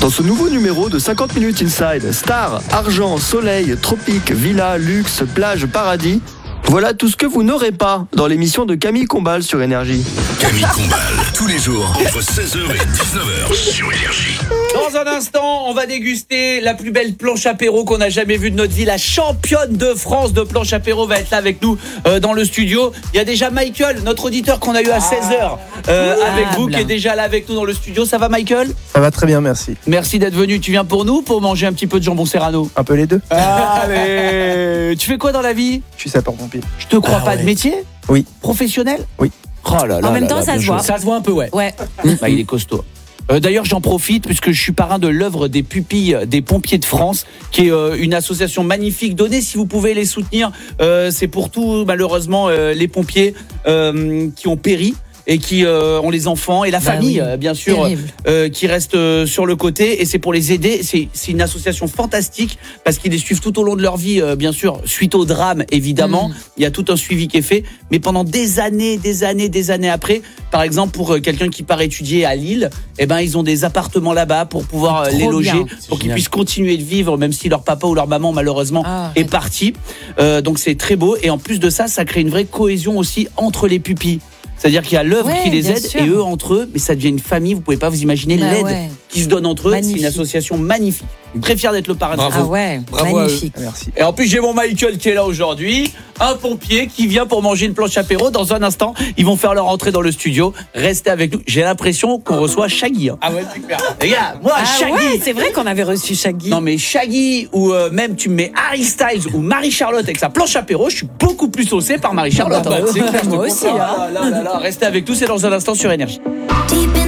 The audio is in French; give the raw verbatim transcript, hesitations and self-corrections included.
Dans ce nouveau numéro de cinquante minutes Inside, stars, argent, soleil, tropique, villa, luxe, plage, paradis, voilà tout ce que vous n'aurez pas dans l'émission de Camille Combal sur Énergie. Camille Combal, tous les jours, entre seize heures et dix-neuf heures sur Énergie. Dans un instant, on va déguster la plus belle planche apéro qu'on a jamais vue de notre vie. La championne de France de planche apéro va être là avec nous euh, dans le studio. Il y a déjà Michael, notre auditeur qu'on a eu à seize heures euh, avec vous, qui est déjà là avec nous dans le studio. Ça va, Michael ? Ça va très bien, merci. Merci d'être venu. Tu viens pour nous, pour manger un petit peu de jambon serrano ? Un peu les deux. Allez. Tu fais quoi dans la vie ? Je suis sapeur-pompier. Je te crois Ah pas, ouais. de métier ? Oui. Professionnel ? Oui. Oh là là En même là temps, là, ça bien se joué. voit. Ça se voit un peu, ouais. Ouais. Bah, il est costaud. Euh, d'ailleurs, j'en profite puisque je suis parrain de l'œuvre des pupilles des pompiers de France, qui est euh, une association magnifique. Donnez si vous pouvez les soutenir. Euh, c'est pour tous, malheureusement, euh, les pompiers euh, qui ont péri et qui euh, ont les enfants et la Bah famille, oui. euh, bien sûr, Terrible. euh, qui restent euh, sur le côté. Et c'est pour les aider. C'est, c'est une association fantastique parce qu'ils les suivent tout au long de leur vie, euh, bien sûr, suite au drame, évidemment. Mmh. Il y a tout un suivi qui est fait. Mais pendant des années, des années, des années après, par exemple, pour euh, quelqu'un qui part étudier à Lille, eh ben, ils ont des appartements là-bas pour pouvoir euh, Trop les loger, bien. pour qu'ils puissent continuer de vivre, même si leur papa ou leur maman, malheureusement, Ah, est arrête. parti. Euh, donc c'est très beau. Et en plus de ça, ça crée une vraie cohésion aussi entre les pupilles. C'est-à-dire qu'il y a l'œuvre Ouais, qui les bien aide sûr. et eux entre eux, mais ça devient une famille. Vous pouvez pas vous imaginer Bah l'aide ouais. qui se donne entre eux. Magnifique. C'est une association magnifique. Très fier d'être le parrain. de Ah ouais, Bravo à eux. magnifique. Merci. Et en plus, j'ai mon Michael qui est là aujourd'hui, un pompier qui vient pour manger une planche apéro. Dans un instant, ils vont faire leur entrée dans le studio. Restez avec nous. J'ai l'impression qu'on reçoit Shaggy. Hein. Ah ouais, super. Les gars, moi, Ah Shaggy. ouais, c'est vrai qu'on avait reçu Shaggy. Non mais Shaggy ou euh, même tu me mets Harry Styles ou Marie-Charlotte avec sa planche apéro, je suis beaucoup plus saucé par Marie-Charlotte. Ah bah, hein. C'est clair, je te moi aussi, comprends. hein. Ah là là là là. Restez avec nous, c'est dans un instant sur Énergie. Deep in